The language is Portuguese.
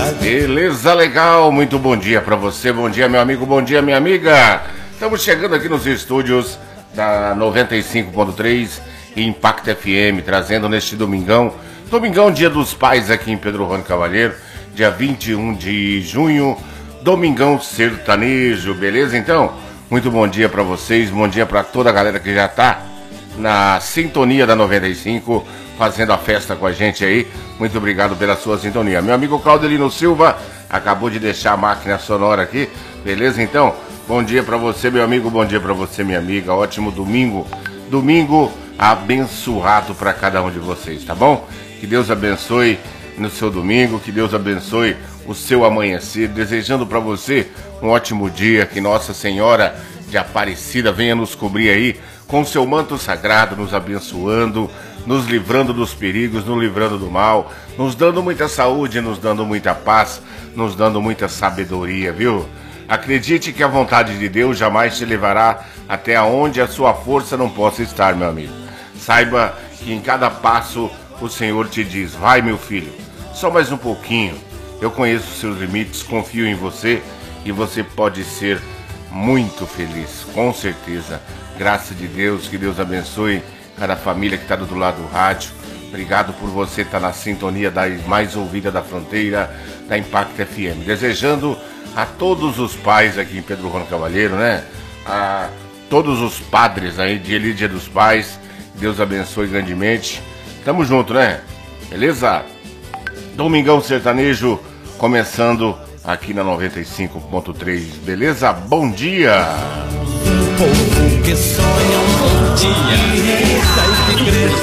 Beleza, legal, muito bom dia pra você, bom dia meu amigo, bom dia minha amiga. Estamos chegando aqui nos estúdios da 95.3 e Impact FM, trazendo neste domingão, dia dos pais aqui em Pedro Juan Cavalheiro, dia 21 de junho, domingão sertanejo, beleza então? Muito bom dia pra vocês, bom dia pra toda a galera que já tá na sintonia da 95, fazendo a festa com a gente aí. Muito obrigado pela sua sintonia. Meu amigo Claudelino Silva acabou de deixar a máquina sonora aqui, beleza então? Bom dia pra você, meu amigo, bom dia pra você, minha amiga. Ótimo domingo, domingo abençoado pra cada um de vocês, tá bom? Que Deus abençoe no seu domingo, que Deus abençoe o seu amanhecer, desejando pra você um ótimo dia, que Nossa Senhora de Aparecida venha nos cobrir aí com seu manto sagrado, nos abençoando, nos livrando dos perigos, nos livrando do mal, nos dando muita saúde, nos dando muita paz, nos dando muita sabedoria, viu? Acredite que a vontade de Deus jamais te levará até onde a sua força não possa estar, meu amigo. Saiba que em cada passo o Senhor te diz: vai, meu filho, só mais um pouquinho. Eu conheço os seus limites, confio em você e você pode ser muito feliz, com certeza. Graças de Deus, que Deus abençoe cada família que está do lado do rádio. Obrigado por você estar na sintonia da mais ouvida da fronteira, da Impact FM. Desejando a todos os pais aqui em Pedro Juan Cavalheiro, né? A todos os padres aí de Dia dos Pais. Deus abençoe grandemente. Tamo junto, né? Beleza? Domingão sertanejo começando aqui na 95.3. Beleza? Bom dia! Um povo que sonha um bom dia.